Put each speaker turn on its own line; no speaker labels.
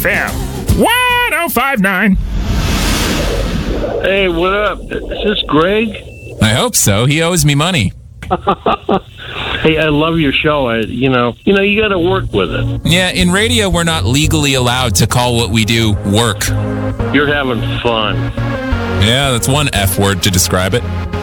FM 1059.
Hey, what up? Is this Greg?
I hope so. He owes me money.
Hey, I love your show. You got to work with it.
Yeah, in radio, we're not legally allowed to call what we do work.
You're having fun.
Yeah, that's one F word to describe it.